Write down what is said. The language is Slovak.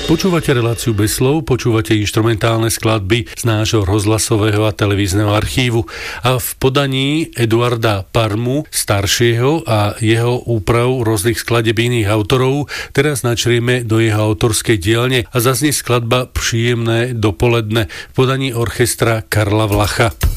Počúvate reláciu Bez slov, počúvate inštrumentálne skladby z nášho rozhlasového a televízneho archívu a v podaní Eduarda Parmu staršieho a jeho úprav rôznych skladeb iných autorov teraz načrieme do jeho autorskej dielne a zaznie skladba Příjemné dopoledne v podaní orchestra Karla Vlacha.